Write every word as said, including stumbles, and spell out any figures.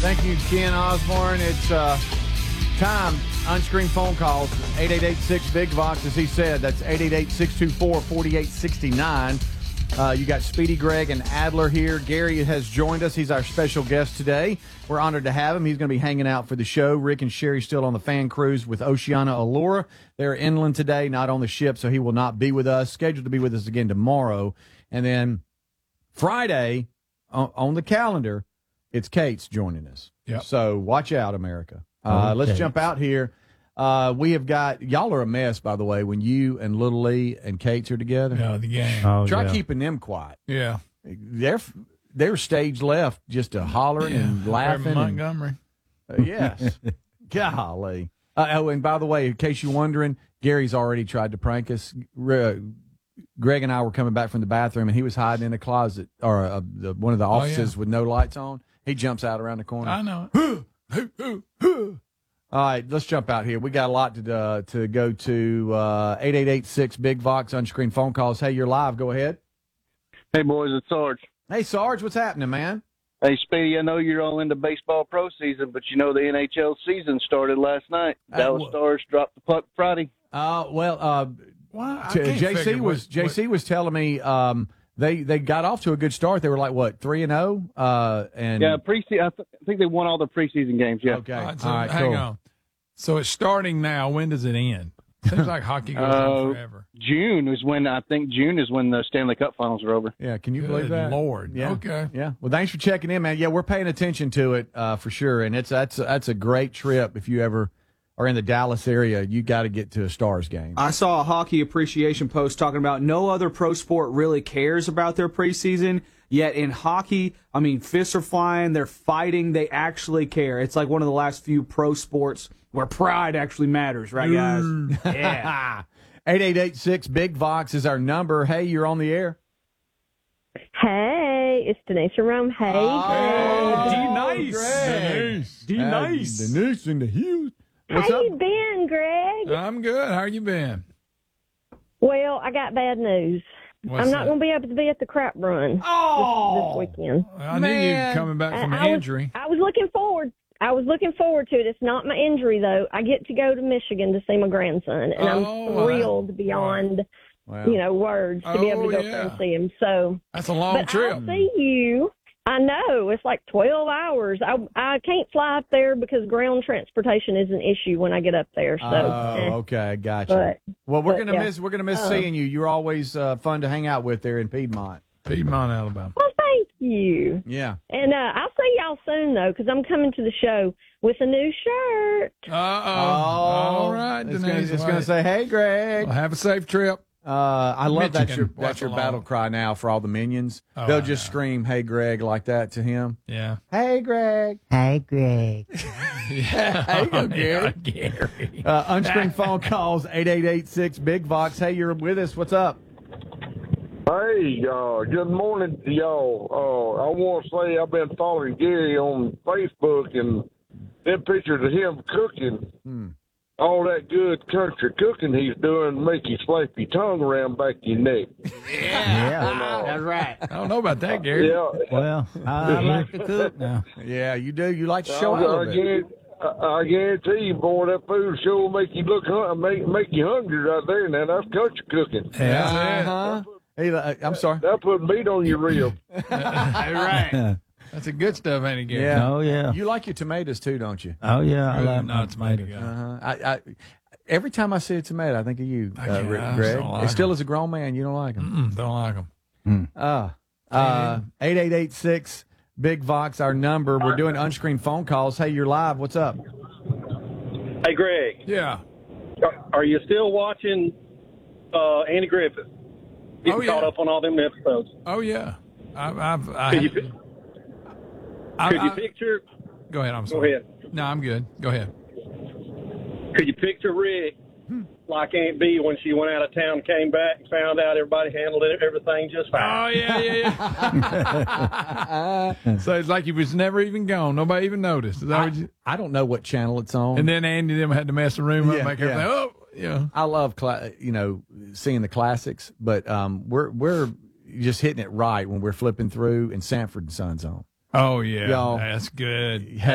Thank you, Ken Osborne. It's uh, time. Unscreened phone calls. eight eight eight six Big Vox, as he said. That's eight eight eight, six two four, four eight six nine. Uh, you got Speedy, Greg, and Adler here. Gary has joined us. He's our special guest today. We're honored to have him. He's going to be hanging out for the show. Rick and Sherry still on the fan cruise with Oceana Allura. They're inland today, not on the ship, so he will not be with us. Scheduled to be with us again tomorrow. And then Friday, on, on the calendar, it's Kate's joining us. Yep. So watch out, America. Uh, okay. Let's jump out here. Uh, we have got, y'all are a mess, by the way, when you and Little Lee and Kate's are together. Yeah, the game. Oh, Try yeah. keeping them quiet. Yeah. They're they're stage left, just a hollering yeah. and laughing. Montgomery. And, uh, yes. Golly. Uh, oh, and by the way, in case you're wondering, Gary's already tried to prank us. Uh, Greg and I were coming back from the bathroom, and he was hiding in a closet or uh, the, one of the offices oh, yeah. with no lights on. He jumps out around the corner. I know it. All right, let's jump out here. We got a lot to uh, to go to. Uh, eight eight eight six Big Vox unscreened phone calls. Hey, you're live. Go ahead. Hey, boys, it's Sarge. Hey, Sarge, what's happening, man? Hey, Speedy, I know you're all into baseball pro season, but you know the N H L season started last night. Uh, Dallas well, Stars dropped the puck Friday. Uh, well, uh, well J C was what, J C what, was telling me um, they they got off to a good start. They were like what three and zero, uh, and yeah, preseason. I, th- I think they won all the preseason games. Yeah. Okay. All right, so all right hang cool. on. So it's starting now. When does it end? Seems like hockey goes uh, on forever. June is when I think June is when the Stanley Cup Finals are over. Yeah, can you Good believe that? Lord. Yeah. Okay. Yeah. Well, thanks for checking in, man. Yeah, we're paying attention to it uh, for sure, and it's that's that's a great trip. If you ever are in the Dallas area, you got to get to a Stars game. I saw a hockey appreciation post talking about no other pro sport really cares about their preseason. Yet in hockey, I mean, fists are flying, they're fighting, they actually care. It's like one of the last few pro sports where pride actually matters, right, guys? Yeah. eight eight eight six Big Vox is our number. Hey, you're on the air. Hey, it's Denise from Rome. Hey, oh, Greg. D-Nice. Denise. D-Nice. Denise in the Hughes. What's How up? you been, Greg? I'm good. How you been? Well, I got bad news. What's I'm not that? going to be able to be at the crap run Oh, this, this weekend. I Man. knew you coming back from I, an I injury. Was, I was looking forward. I was looking forward to it. It's not my injury, though. I get to go to Michigan to see my grandson, and Oh, I'm wow. thrilled beyond, wow. you know, words to be able to Oh, go yeah. there and see him. So, That's a long but trip. I'll see you. I know. It's like twelve hours. I I can't fly up there because ground transportation is an issue when I get up there. So, Oh, eh. okay, gotcha. But, well, we're but, gonna yeah. miss we're gonna miss Uh, seeing you. You're always uh, fun to hang out with there in Piedmont. Piedmont, Alabama. Well, thank you. Yeah. And uh, I'll see y'all soon, though, because I'm coming to the show with a new shirt. Uh-oh. All right, It's Denise. gonna, it's Wait. gonna say, "Hey, Greg." Well, have a safe trip. Uh, I love that's Michigan, your watch that's your along. battle cry now for all the minions. Oh, They'll I just know. scream, "Hey, Greg," like that to him. Yeah. Hey, Greg. Hey, Greg. Yeah. There you go, Oh, Gary. yeah, Gary. Uh, unscreened phone calls eight eight eight six Big Vox. Hey, you're with us. What's up? Hey, uh, good morning to y'all. Uh, I want to say I've been following Gary on Facebook, and them pictures of him cooking, Hmm. all that good country cooking he's doing make you slap your tongue around back your neck. Yeah. That's right. I don't know about that, Gary. Yeah, Well, I, I like to cook now. Yeah, you do. You like to I, show out a I, little bit. guarantee, I, I guarantee you, boy, that food sure make you look hun- make make you hungry right there. Now that's country cooking. Yeah. Uh-huh. Hey, uh, I'm sorry. That put meat on your rib. That's right. That's a good stuff, ain't it, Gary? Yeah. Oh, yeah. You like your tomatoes too, don't you? Oh, yeah. I Oh, like no, my it's made to tomatoes. go. Uh-huh. I, I, every time I see a tomato, I think of you, I uh, can't- Rick- I Greg. don't like And still, them. as a grown man, you don't like them. Mm-mm, don't like them. Uh, uh, eight eight eight six Big Vox, our number. We're doing unscreened phone calls. Hey, you're live. What's up? Hey, Greg, Yeah. are, are you still watching uh, Andy Griffith? Getting Oh, yeah. caught up on all them episodes. Oh, yeah. I, I've, I, Could you, have- pi- I, could you I- picture? Go ahead. I'm Go sorry. ahead. No, I'm good. Go ahead. Could you picture Rick like Aunt B when she went out of town, came back, and found out everybody handled it, everything just fine? Oh, yeah, yeah, yeah. So it's like he was never even gone. Nobody even noticed. Is that what you, I don't know what channel it's on. and then Andy and them had to mess the room up, Yeah, make everything, yeah. oh, yeah. I love, cla- you know, seeing the classics, but um, we're we're just hitting it right when we're flipping through and Sanford and Sons on. Oh, yeah. Y'all- That's good.